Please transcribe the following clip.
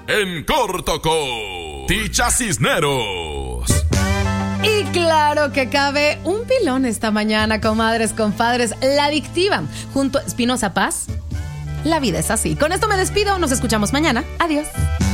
En corto con Ticha Cisneros. Y claro que cabe un pilón esta mañana, comadres, compadres. La Adictiva, junto a Espinosa Paz. La vida es así. Con esto me despido. Nos escuchamos mañana. Adiós.